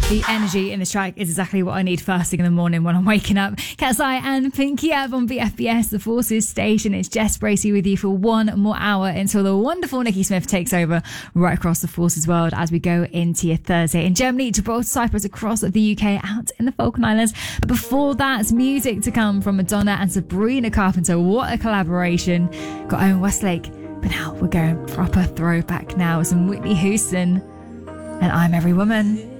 The energy in this track is exactly what I need first thing in the morning when I'm waking up. Cat's Eye and Pinky Up on BFBS, the Forces station. It's Jess Bracey with you for one more hour until the wonderful Nikki Smith takes over right across the Forces world as we go into your Thursday. In Germany, Gibraltar, Cyprus, across the UK, out in the Falkland Islands. But before that, music to come from Madonna and Sabrina Carpenter. What a collaboration. Got Owen Westlake. But now we're going proper throwback now with some Whitney Houston and I'm Every Woman.